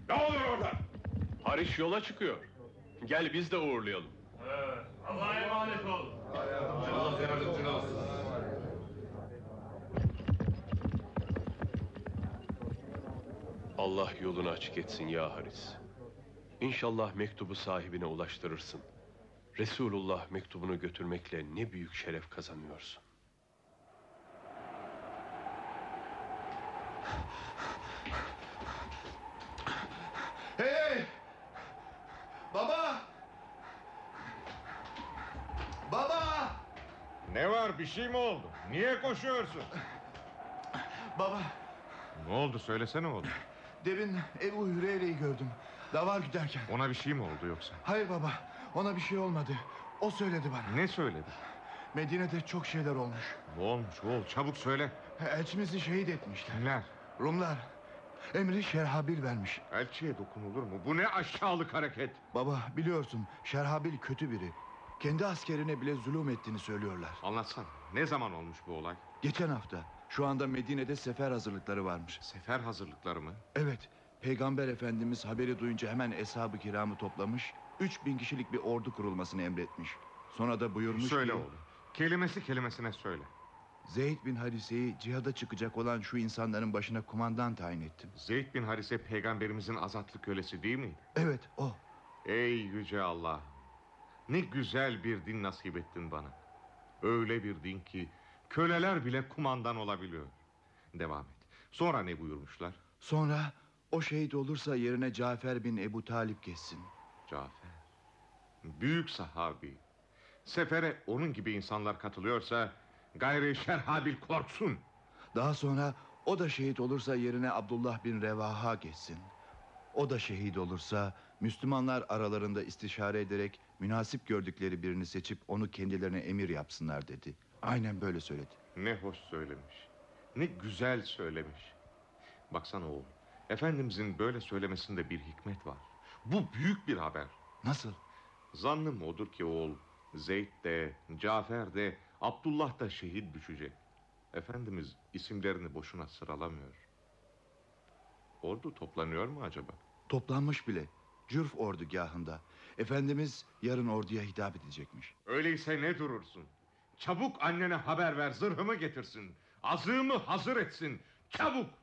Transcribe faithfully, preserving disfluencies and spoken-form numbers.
Ne olur orada? Hariç yola çıkıyor. Gel biz de uğurlayalım. Evet, Allah'a emanet ol. Allah yardımcın olsun. Allah yolunu açık etsin ya Haris. İnşallah mektubu sahibine ulaştırırsın. Resulullah mektubunu götürmekle ne büyük şeref kazanıyorsun. Hey! Baba! Baba! Ne var, bir şey mi oldu? Niye koşuyorsun? Baba, Ne oldu, söylesene oğlum. demin Ebu Hüreyre'yi gördüm. Davar giderken. Ona bir şey mi oldu yoksa? Hayır baba, ona bir şey olmadı. O söyledi bana. Ne söyledi? Medine'de çok şeyler olmuş. Ne olmuş oğul, çabuk söyle. Elçimizi şehit etmişler. Kimler? Rumlar. Emri Şerhabil vermiş. Elçiye dokunulur mu? Bu ne aşağılık hareket? Baba, biliyorsun Şerhabil kötü biri. Kendi askerine bile zulüm ettiğini söylüyorlar. Anlatsana, ne zaman olmuş bu olay? Geçen hafta. Şu anda Medine'de sefer hazırlıkları varmış. Sefer hazırlıkları mı? Evet, Peygamber Efendimiz haberi duyunca hemen eshab-ı kiramı toplamış, Üç bin kişilik bir ordu kurulmasını emretmiş. Sonra da buyurmuş Söyle ki, oğlum, kelimesi kelimesine söyle. Zeyd bin Harise'yi cihada çıkacak olan şu insanların başına kumandan tayin ettim. Zeyd bin Harise peygamberimizin azatlı kölesi değil miydi? Evet, o. Ey yüce Allah, ne güzel bir din nasip ettin bana. Öyle bir din ki köleler bile kumandan olabiliyor. Devam et. Sonra ne buyurmuşlar? Sonra o şehit olursa yerine Cafer bin Ebu Talip geçsin. Cafer, büyük sahabi. Sefere onun gibi insanlar katılıyorsa gayri Şerhabil korksun. Daha sonra o da şehit olursa yerine Abdullah bin Revaha geçsin. O da şehit olursa Müslümanlar aralarında istişare ederek münasip gördükleri birini seçip onu kendilerine emir yapsınlar dedi. Aynen böyle söyledi. Ne hoş söylemiş, ne güzel söylemiş. Baksana oğul, Efendimizin böyle söylemesinde bir hikmet var. Bu büyük bir haber. Nasıl? Zannım odur ki oğul, Zeyd de, Cafer de, Abdullah da şehit düşecek. Efendimiz isimlerini boşuna sıralamıyor. Ordu toplanıyor mu acaba? Toplanmış bile. Cürf ordugahında. Efendimiz yarın orduya hitap edecekmiş. Öyleyse ne durursun? Çabuk annene haber ver, zırhımı getirsin. Azığımı hazır etsin. Çabuk!